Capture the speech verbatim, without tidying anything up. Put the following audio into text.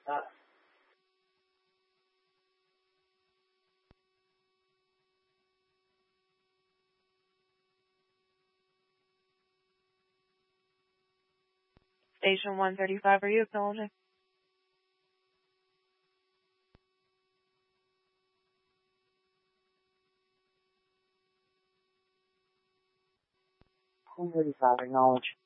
Uh, Station one thirty-five, are you acknowledging? one thirty-five, acknowledge.